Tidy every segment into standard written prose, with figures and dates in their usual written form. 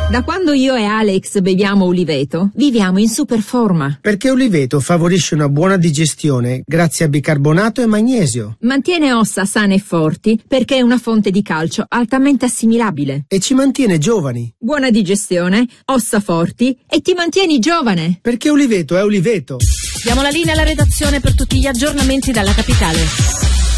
Da quando io e Alex beviamo Uliveto, viviamo in super forma. Perché Uliveto favorisce una buona digestione grazie a bicarbonato e magnesio. Mantiene ossa sane e forti perché è una fonte di calcio altamente assimilabile. E ci mantiene giovani. Buona digestione, ossa forti e ti mantieni giovane. Perché Uliveto è Uliveto. Diamo la linea alla redazione per tutti gli aggiornamenti dalla capitale.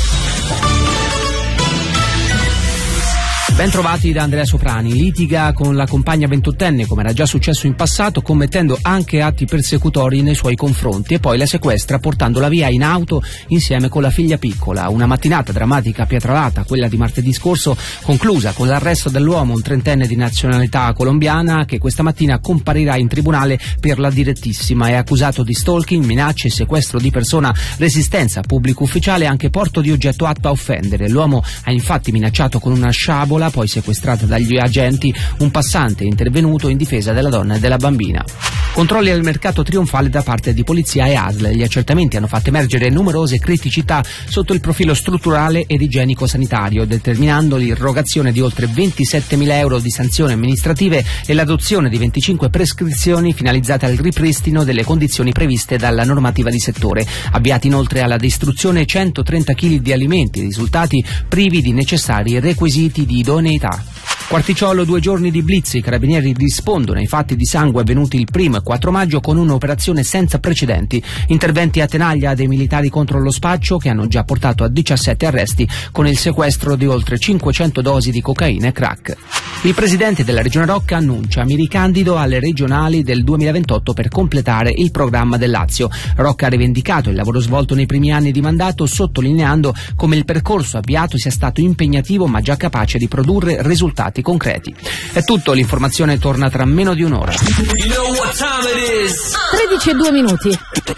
Ben trovati da Andrea Soprani. Litiga con la compagna 28enne, come era già successo in passato, commettendo anche atti persecutori nei suoi confronti, e poi la sequestra portandola via in auto insieme con la figlia piccola. Una mattinata drammatica a Pietralata, quella di martedì scorso, conclusa con l'arresto dell'uomo, un trentenne di nazionalità colombiana, che questa mattina comparirà in tribunale per la direttissima. È accusato di stalking, minacce, sequestro di persona, resistenza a pubblico ufficiale e anche porto di oggetto atto a offendere. L'uomo ha infatti minacciato con una sciabola, poi sequestrata dagli agenti, un passante intervenuto in difesa della donna e della bambina. Controlli al mercato trionfale da parte di polizia e ASL. Gli accertamenti hanno fatto emergere numerose criticità sotto il profilo strutturale ed igienico-sanitario, determinando l'irrogazione di oltre 27.000 euro di sanzioni amministrative e l'adozione di 25 prescrizioni finalizzate al ripristino delle condizioni previste dalla normativa di settore. Avviati inoltre alla distruzione 130 kg di alimenti, risultati privi di necessari requisiti di idoneità. Quarticciolo, 2 giorni di blitz. I carabinieri rispondono ai fatti di sangue avvenuti il 1° e 4 maggio con un'operazione senza precedenti. Interventi a tenaglia dei militari contro lo spaccio che hanno già portato a 17 arresti con il sequestro di oltre 500 dosi di cocaina e crack. Il presidente della Regione Rocca annuncia: mi ricandido alle regionali del 2028 per completare il programma del Lazio. Rocca ha rivendicato il lavoro svolto nei primi anni di mandato, sottolineando come il percorso avviato sia stato impegnativo ma già capace di produrre risultati concreti. È tutto, l'informazione torna tra meno di un'ora. 13:02.